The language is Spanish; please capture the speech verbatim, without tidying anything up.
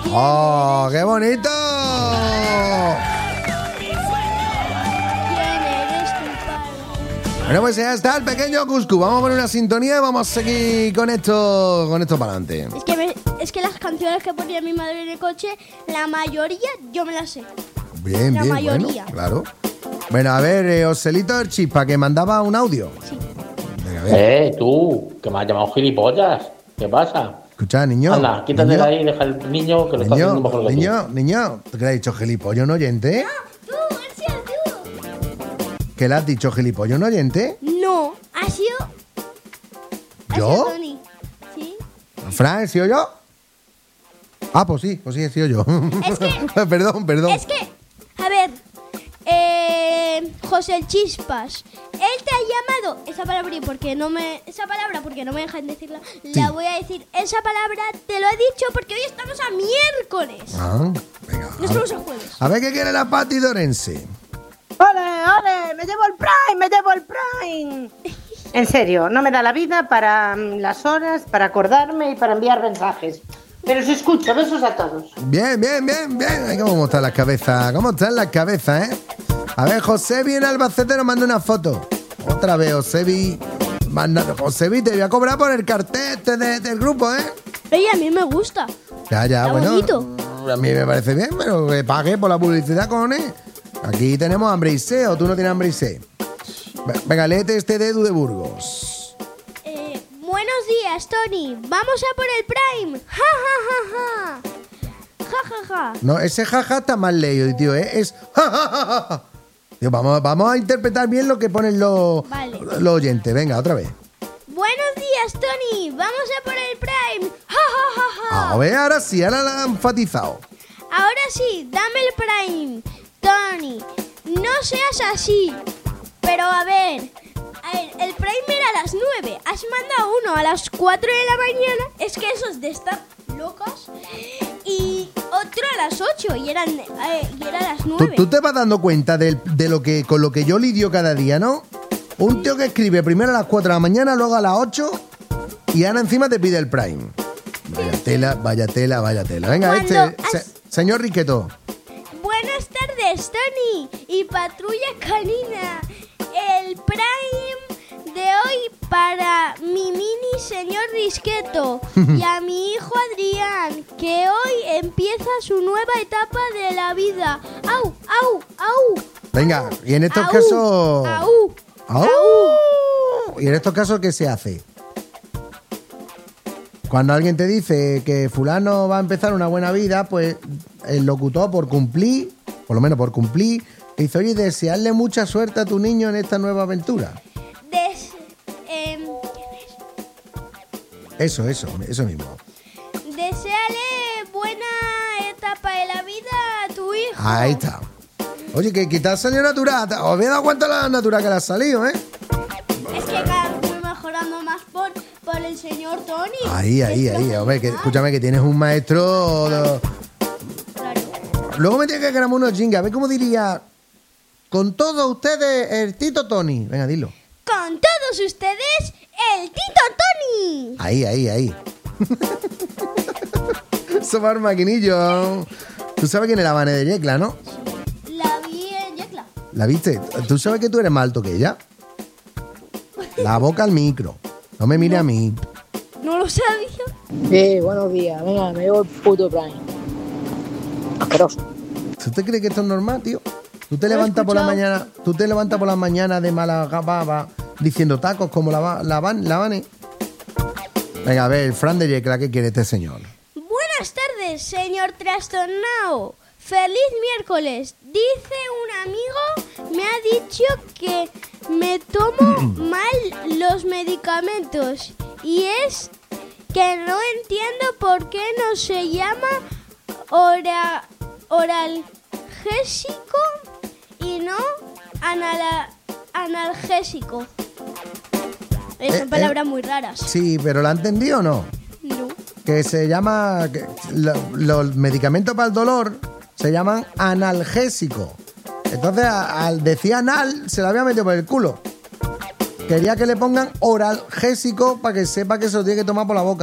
¡Oh, qué bonito! ¿Quién eres tu padre? Bueno, pues ya está el pequeño Cuscu. Vamos a poner una sintonía y vamos a seguir con esto, con esto para adelante. Es que, me- es que las canciones que ponía mi madre en el coche, la mayoría yo me las sé. Bien, La bien, mayoría. bueno, claro. Bueno, a ver, eh, Joselito del Chispa, que mandaba un audio. Sí. Venga, a ver. Eh, tú, que me has llamado gilipollas. ¿Qué pasa? Escucha, niño. Anda, quítate de niño, ahí y deja al niño que lo está Niño, haciendo mejor que tú. niño, niño. ¿Qué le has dicho, gilipollo, un oyente? Tú, García, tú. ¿Qué le has dicho, gilipollo, un oyente? No, ha sido... ha ¿Yo? sido Tony. ¿Sí? ¿Fran, he sido yo? Ah, pues sí, pues sí, he sido yo. Es que- perdón, perdón. Es que, a ver, eh, José el Chispas, él te ha llamado esa palabra y porque no me esa palabra porque no me dejan decirla, la voy a decir. Esa palabra te lo he dicho porque hoy estamos a miércoles. Ah, venga. No a estamos ver. a jueves. A ver qué quiere la Pati Dorense. ¡Ole, ole! ¡Me llevo el Prime! ¡Me llevo el Prime! En serio, no me da la vida para mm, las horas, para acordarme y para enviar mensajes. Pero os escucho, besos a todos. Bien, bien, bien, bien. Ay, ¿cómo están las cabezas? ¿Cómo están las cabezas, eh? A ver, Josebi en Albacete nos manda una foto. Otra vez, Josebi. Manda, Josebi, te voy a cobrar por el cartel este de- del grupo, ¿eh? Oye, a mí me gusta. Ya, ya, Está bueno. bonito. A mí me parece bien, pero que pague por la publicidad, cojones. Aquí tenemos hambre y sed, o tú no tienes hambre y sed. Ve- Venga, léete este de Edu de Burgos. Eh, buenos días, Tony. Vamos a por el Prime. Ja, ja, ja, ja. Ja, ja, ja. No, ese jaja está mal leído, tío, ¿eh? Es ja, ja, ja, ja, ja. Tío, vamos, vamos a interpretar bien lo que ponen los, Vale. los oyentes. Venga, otra vez. Buenos días, Tony. Vamos a por el Prime. Ja, ja, ja, ja. A ver, ahora sí, ahora la han enfatizado. Ahora sí, dame el Prime. Tony, no seas así. Pero a ver, a ver, el Prime era a las nueve. Has mandado uno a las cuatro de la mañana. Es que eso es de estar locos. Y otro a las ocho. Y eran eh, y era a las ¿Tú, nueve. tú te vas dando cuenta del- de, lo que con lo que yo lidio cada día, ¿no? Un tío que escribe primero a las cuatro de la mañana, luego a las ocho y ahora encima te pide el Prime. Vaya tela, vaya tela, vaya tela. Venga, Cuando este, has- se- señor Riqueto. Buenas tardes, Tony y Patrulla Canina. El Prime de hoy para mi mini señor Risqueto y a mi hijo Adrián, que hoy empieza su nueva etapa de la vida. ¡Au, au, au! Venga, y en estos Au, casos... ¡Au! ¡Au! ¿Y en estos casos qué se hace? Cuando alguien te dice que fulano va a empezar una buena vida, pues el locutor por cumplir, por lo menos por cumplir, dice, oye, desearle mucha suerte a tu niño en esta nueva aventura. Des- em, Eso, eso, eso mismo. deséale buena etapa de la vida a tu hijo. Ahí está. Oye, que quizás salió natural. Os habéis dado cuenta de la natural que le ha salido, ¿eh? Es que cada vez voy mejorando más por, por el señor Tony. Ahí, ahí, Es ahí. lo Hombre, que, normal. escúchame, que tienes un maestro... de- Claro. Luego me tienes que grabar unos jingles. A ver cómo diría... Con todos ustedes, el Tito Tony. Venga, dilo. Con todos ustedes, el Tito Tony. Ahí, ahí, ahí. Somos maquinillo. Tú sabes quién es la Vane de Yecla, ¿no? La vi en Yecla. ¿La viste? ¿Tú sabes que tú eres más alto que ella? La boca al micro. No me mire a mí. No lo sabía. Eh, buenos días. Venga, me llevo el puto Prime. Asqueroso. ¿Tú te crees que esto es normal, tío? Tú te levantas por la escuchado. mañana, tú te levantas por la mañana de mala baba diciendo tacos como la, va- la, van, la Vane. Venga, a ver, Fran de Yecla, ¿qué quiere este señor? Buenas tardes, señor Trastornado. Feliz miércoles. Dice un amigo, me ha dicho que me tomo mal los medicamentos. Y es que no entiendo por qué no se llama ora, oralgésico y no anala- analgésico. Eh, Son Eh, palabras eh. muy raras. Sí, pero ¿la ha entendido o no? No. Que se llama... que lo- los medicamentos para el dolor se llaman analgésicos. Entonces, a- al decir anal, se la había metido por el culo. Quería que le pongan oralgésico para que sepa que se lo tiene que tomar por la boca.